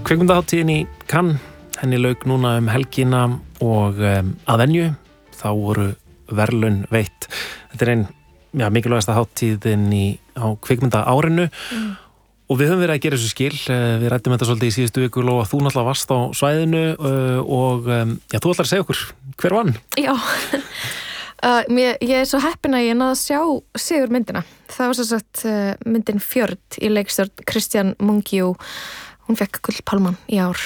Kvikmyndahátíðin í Cannes, henni lauk núna helgina og að venju þá voru verðlaun veitt. Þetta ein mikilvægasta hátíðin á kvikmyndaárinu og við höfum verið að gera þessu skil. Við ræddum þetta svolítið í síðustu viku og þú náttúrulega varst á svæðinu og þú ætlar að segja okkur hver vann? Já, ég svo heppin að ég náði að sjá sigur myndina. Það var svo sagt myndin Fjörd í leikstjórn Christian Mungiu. Hún fekk Gullpálmann í ár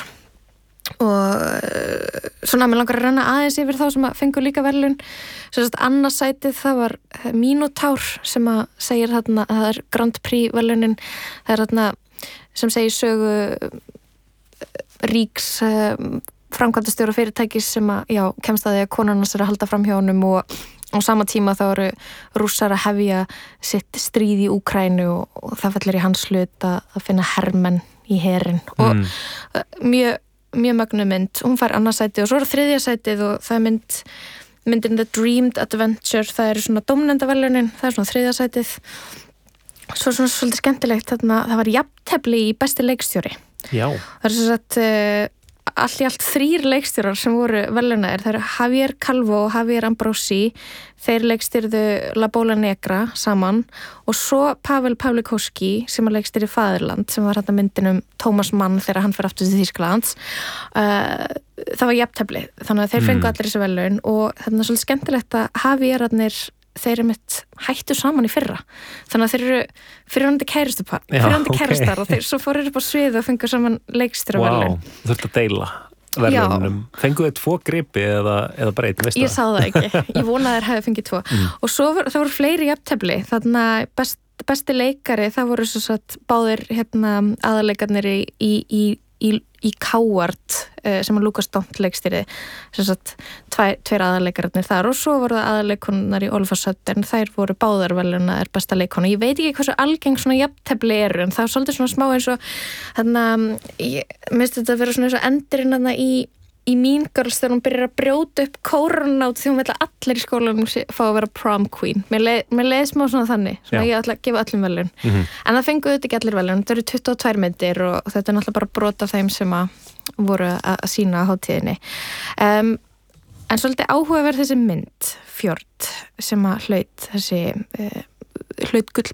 og svona mér langar að renna aðeins yfir þá sem að fengu líka verðlaun. Svo sagt annað sætið það var Minotaur sem að segir þarna að það er Grand Prix verðlaunin. Það er þarna sem segir sögu ríks framkvæmdastjóra fyrirtækis sem að kemst að því að konan hans er að halda fram hjá honum og á sama tíma þá eru Rússar að hefja sitt stríð í Úkraínu og það fellur í hans hlut að finna hermenn í herinn og mjög mögnuð mynd. Hún fær annað sætið og svo er þriðja sætið og það er myndin The Dreamed Adventure. Það eru svona dómnefndaverðlaunin, það er svona þriðja sætið. Svo svona svolítið skemmtilegt þarna, það var jafntefli í besti leikstjóri. Já. Það er svo sagt allt í allt 3 leikstjórar sem voru verðlaunaðir. Það eru Javier Calvo og Javier Ambrosi. Þeir leikstýrðu La Bola Negra saman og svo Pavel Pawlikowski sem að leikstýrði Faðirland sem var hérna myndin Thomas Mann þegar hann fer aftur til Þýskalands. Það var jafntefli þannig að þeir fengu allir þessi verðlaun og þetta er svolítið skemmtilegt að Javierarnir þeir mitt hættu saman í fyrra þannig að þeir eru fyrirhandi kærastar og þeir svo fóru upp á svið og fengu saman leikstýraverðlaun. Þú þurft að deila verðlaunum. Fengu þið 2 gripi eða bara einn, veistu það? Ég sá það ekki. Ég vonaði að þeir hefði fengið 2. Og svo það voru fleiri jafntefli. Þannig að besti leikari, það voru svo satt báðir aðaleikarnir í Coward sem að Lucas Dont leikstýrði sem sagt 2 aðalekararnir þar og svo voru það aðaleikonar í Oliver Southern. Þær voru báðar verðlaunaðar besta leikona. Ég veit ekki hversu algeng svona jafntefli eru en það er svolítið svona smá eins og mér finnst þetta að vera svona eins og endurinn í Mean Girls þegar hún byrjar að brjóta upp kóranát því hún vil að allir í skólanum fá að vera prom queen. Mér leið smá svona þannig. Svona ég ætla að gefa öllum verðlaun. En það fengu þetta ekki allir verðlaun. Það eru 22 myndir og þetta er náttúrulega bara brot af þeim sem að voru að sýna á hátíðinni. En svolítið áhugaverð þessi mynd Fjörd sem að hlaut Gullpálmann